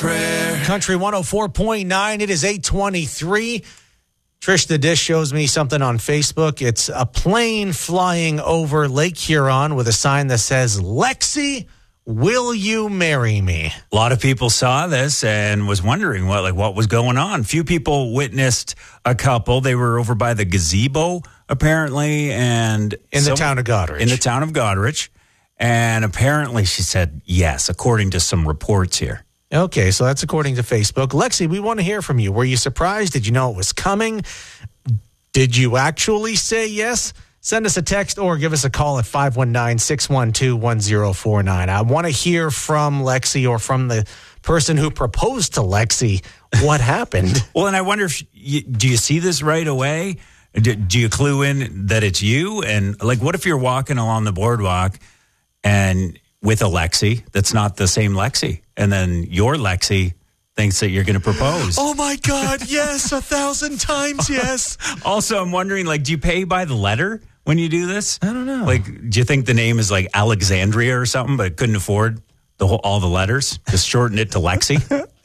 prayer. Country 104.9. It is 8:23. Trish the Dish shows me something on Facebook. It's a plane flying over Lake Huron with a sign that says, Lexi, will you marry me? A lot of people saw this and was wondering what was going on. Few people witnessed a couple. They were over by the gazebo, apparently, and In the town of Goderich. In the town of Goderich. And apparently she said yes, according to some reports here. Okay, so that's according to Facebook. Lexi, we want to hear from you. Were you surprised? Did you know it was coming? Did you actually say yes? Send us a text or give us a call at 519-612-1049. I want to hear from Lexi or from the person who proposed to Lexi what happened. Well, and I wonder, do you see this right away? Do you clue in that it's you? And what if you're walking along the boardwalk and with a Lexi that's not the same Lexi, and then your Lexi thinks that you're going to propose? Oh my God, yes, 1,000 times yes. Also, I'm wondering, do you pay by the letter when you do this? I don't know. Do you think the name is Alexandria or something, but couldn't afford all the letters? Just shorten it to Lexi?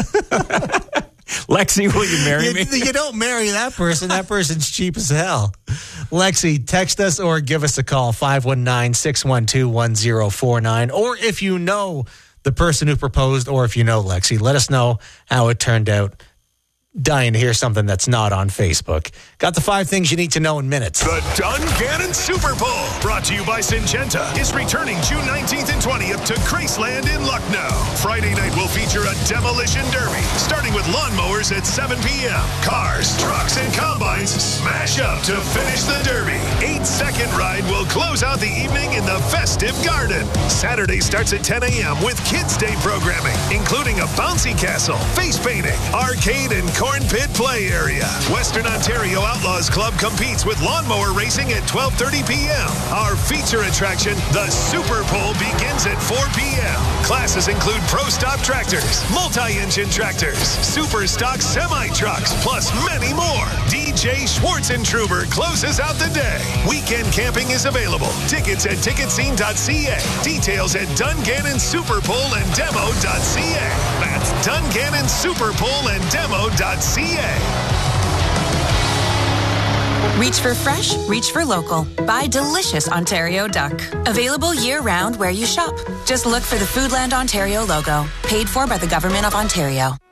Lexi, will you marry me? You don't marry that person. That person's cheap as hell. Lexi, text us or give us a call, 519-612-1049. Or if you know the person who proposed, or if you know Lexi, let us know how it turned out. Dying to hear something that's not on Facebook. Got the 5 things you need to know in minutes. The Dungannon Super Bowl, brought to you by Syngenta, is returning June 19th and 20th to Graceland in Lucknow. Friday night will feature a demolition derby, starting with lawnmowers at 7 p.m. Cars, trucks, and combines smash up to finish the derby. 8-second ride will close out the evening in the festive garden. Saturday starts at 10 a.m. with Kids Day programming, including a bouncy castle, face painting, arcade, and corn pit play area. Western Ontario Outlaws Club competes with lawnmower racing at 12:30 p.m. Our feature attraction, the Super Bowl, begins at 4 p.m. Classes include Pro Stop tractors, multi-engine tractors, super stock semi-trucks, plus many more. DJ Schwartzentruber closes out the day. Weekend camping is available. Tickets at ticketscene.ca. Details at Dungannon-Super-Bowl-and-Demo.ca. That's Dungannon-Super-Bowl-and-Demo.ca. Reach for fresh, reach for local. Buy delicious Ontario duck. Available year-round where you shop. Just look for the Foodland Ontario logo. Paid for by the Government of Ontario.